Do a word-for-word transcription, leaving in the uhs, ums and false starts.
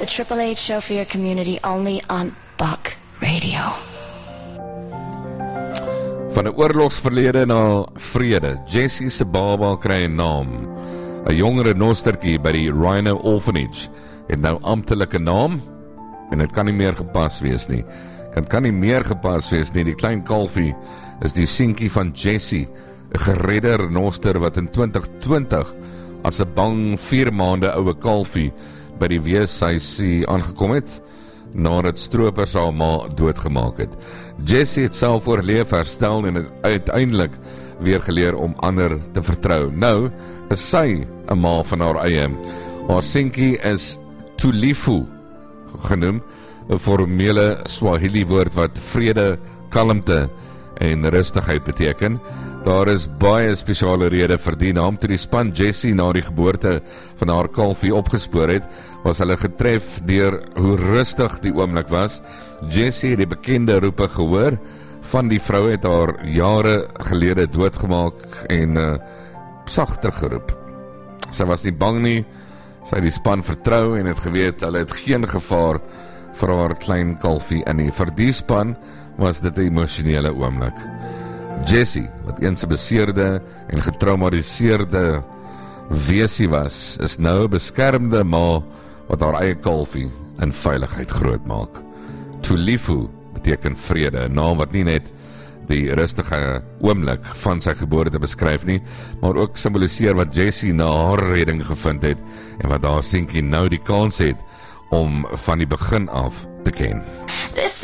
The Triple H show for your community only on Buck Radio. Van 'n oorlogsverlede na vrede. Jessie se baba kry 'n naam. 'n Jong renostertjie by die Rhino Orphanage het nou amptelike naam en dit kan nie meer gepas wees nie. Dit kan nie meer gepas wees nie. Die klein kalfie is die seentjie van Jessie, 'n geredde renoster wat in twintig twintig as 'n bang vier maande oue kalfie by die weeshuisie aangekom het, nadat stroopers haar ma doodgemaak het. Jessie het self oorleef, herstel en het uiteindelik weer geleer om ander te vertrou. Nou is sy 'n ma van haar eie. Haar seentjie is Tulifu genoem, 'n formele Swahili woord wat vrede, kalmte en rustigheid beteken. Daar is baie spesiale rede vir die naam. Toe die span Jessie na die geboorte van haar kalfie opgespoor het, was hulle getref deur hoe rustig die oomblik was. Jessie het die bekende roepe gehoor van die vrou het haar jare gelede doodgemaak en uh, sagter geroep. Sy was nie bang nie, sy het die span vertrou en het geweet hulle het geen gevaar vir haar klein kalfie in nie. Vir die span was dit 'n emosionele oomblik. Jessie, wat eens 'n beseerde en getraumatiseerde weesie was, is nou 'n beskermde ma wat haar eie kalfie in veiligheid grootmaak. Tulifu beteken vrede, 'n naam wat nie net die rustige oomblik van sy geboorte beskryf nie, maar ook simboliseer wat Jessie na haar redding gevind het en wat haar seentjie nou die kans het om van die begin af te ken. This